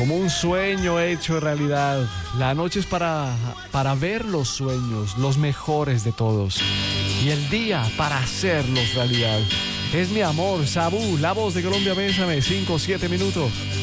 como un sueño hecho realidad. La noche es para ver los sueños, los mejores de todos. Y el día para hacerlos realidad. Es mi amor, Sabú, la voz de Colombia, bésame, 5-7 minutos.